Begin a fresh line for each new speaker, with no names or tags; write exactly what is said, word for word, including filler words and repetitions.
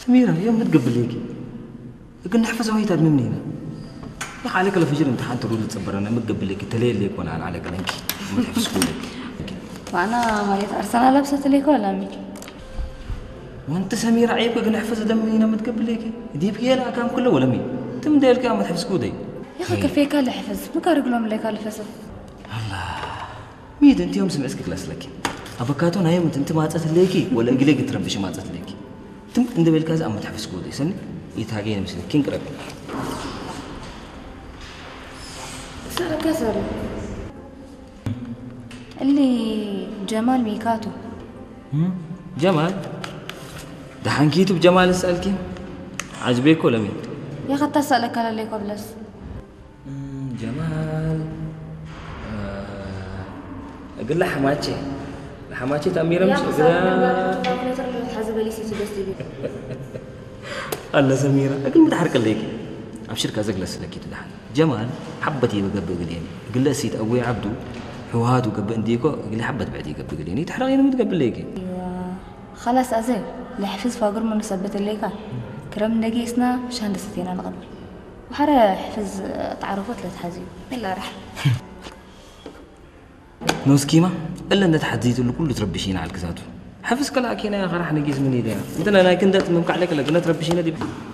سميرة يوم متقبل ليكي قلنا حفظ هاي تاد منينا يا أخي عليك الفجر امتحان تقول تصبر أنا متقبل ليكي تليل ليك وأنا على عليك لينكي ما تحفظ كلك
وأنا مريت أرسنال لبست ليك ولا مي
وأنت سميرة عيب قلنا حفظ دم منينا متقبل ليكي ديب هي لا كام كله ولا مي تم ديل كام ما تحفظ كودي
يا أخي كفيك اللي حفظ ما كارجلهم ليك اللي حفظ
الله ميد أنت يوم سمعتك كلاس لك أبكاتون هاي أنت ما تصل ليكي ولا قليك تربش ما تصل ليكي تم عند بالكاز أما تحفظ كودي سني يتهاجين مثل كين قرب
سأل كسر اللي جمال ميكاتو
جمال ده حنكيتو بجمال اسألك عجبك ولا مين
يا أخي تسألك على اللي قبلس
جمال أقول له حماتي حماتي تأميرة مش أقول الله سميرة أقول متحرك ليك أبشر كذا جلس لك تدحن جمال حبتي بقبل قليني قل له سيد أوي عبدو حوهات وقبل انديكو قل لي حبت بعدي قبل قليني تحرقين متقبل ليك
ايوه خلاص أزل لحفظ فاقر من نثبت الليك كرم نجيسنا مش هندستينا الغبر وحرا حفظ تعرفات لتحزيو إلا رح
نوس كيما إلا أن تحديته اللي كله تربشين على الكساتو حفظ كلا كينا يا أخي راح نجيس مني ده مثلا أنا كنت ممكن عليك لكن تربشين دي